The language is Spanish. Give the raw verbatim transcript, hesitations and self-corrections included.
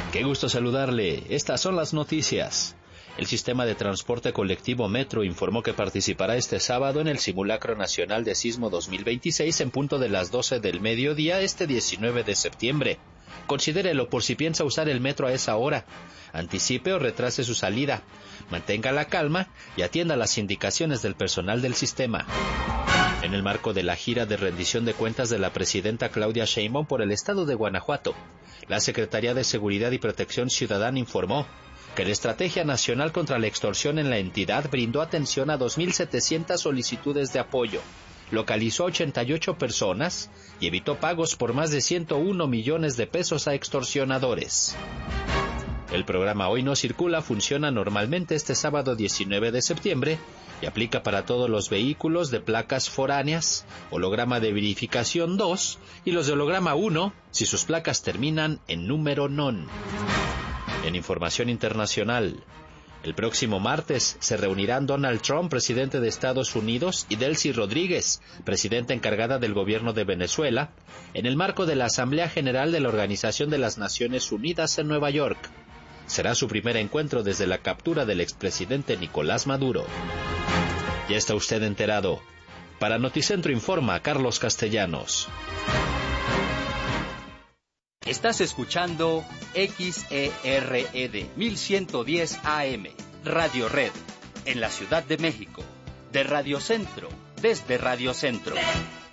Qué gusto saludarle. Estas son las noticias. El sistema de transporte colectivo Metro informó que participará este sábado en el Simulacro Nacional de Sismo dos mil veintiséis en punto de las doce del mediodía este diecinueve de septiembre. Considérelo por si piensa usar el metro a esa hora. Anticipe o retrase su salida. Mantenga la calma y atienda las indicaciones del personal del sistema. En el marco de la gira de rendición de cuentas de la presidenta Claudia Sheinbaum por el estado de Guanajuato, la Secretaría de Seguridad y Protección Ciudadana informó que la Estrategia Nacional contra la Extorsión en la entidad brindó atención a dos mil setecientas solicitudes de apoyo, localizó a ochenta y ocho personas y evitó pagos por más de ciento uno millones de pesos a extorsionadores. El programa Hoy No Circula funciona normalmente este sábado diecinueve de septiembre y aplica para todos los vehículos de placas foráneas, holograma de verificación dos y los de holograma uno si sus placas terminan en número non. En información internacional, el próximo martes se reunirán Donald Trump, presidente de Estados Unidos, y Delcy Rodríguez, presidenta encargada del gobierno de Venezuela, en el marco de la Asamblea General de la Organización de las Naciones Unidas en Nueva York. Será su primer encuentro desde la captura del expresidente Nicolás Maduro. Ya está usted enterado. Para Noticentro informa Carlos Castellanos. Estás escuchando X E R E D mil ciento diez A M, Radio Red, en la Ciudad de México, de Radio Centro, desde Radio Centro.